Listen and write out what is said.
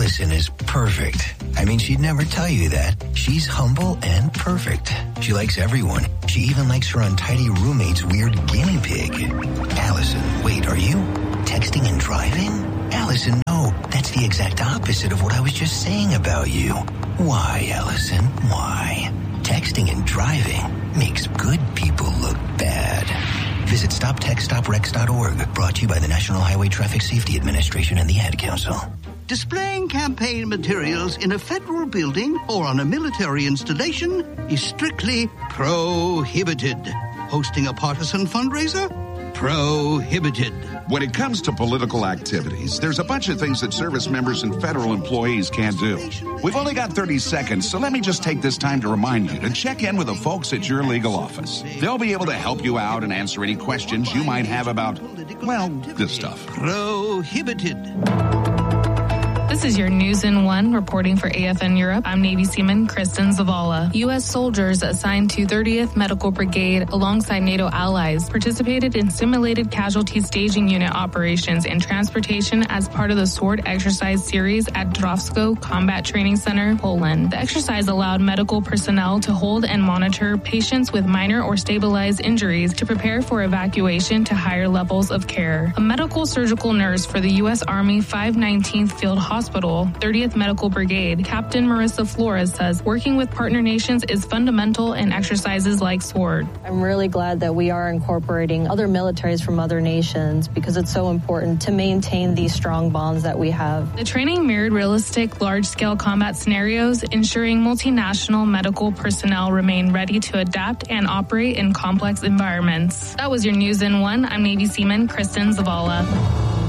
Allison is perfect. I mean, she'd never tell you that. She's humble and perfect. She likes everyone. She even likes her untidy roommate's weird guinea pig. Allison, wait, are you texting and driving? Allison, no, that's the exact opposite of what I was just saying about you. Why, Allison, why? Texting and driving makes good people look bad. Visit StopTextStopWrecks.org, brought to you by the National Highway Traffic Safety Administration and the Ad Council. Displaying campaign materials in a federal building or on a military installation is strictly prohibited. Hosting a partisan fundraiser? Prohibited. When it comes to political activities, there's a bunch of things that service members and federal employees can't do. We've only got 30 seconds, so let me just take this time to remind you to check in with the folks at your legal office. They'll be able to help you out and answer any questions you might have about, well, this stuff. Prohibited. This is your News in One reporting for AFN Europe. I'm Navy Seaman Kristen Zavala. U.S. soldiers assigned to 30th Medical Brigade alongside NATO allies participated in simulated casualty staging unit operations and transportation as part of the SWORD exercise series at Drawsko Combat Training Center, Poland. The exercise allowed medical personnel to hold and monitor patients with minor or stabilized injuries to prepare for evacuation to higher levels of care. A medical surgical nurse for the U.S. Army 519th Field Hospital, 30th Medical Brigade, Captain Marissa Flores says working with partner nations is fundamental in exercises like SWORD. I'm really glad that we are incorporating other militaries from other nations because it's so important to maintain these strong bonds that we have. The training mirrored realistic large-scale combat scenarios, ensuring multinational medical personnel remain ready to adapt and operate in complex environments. That was your News in One. I'm Navy Seaman Kristen Zavala.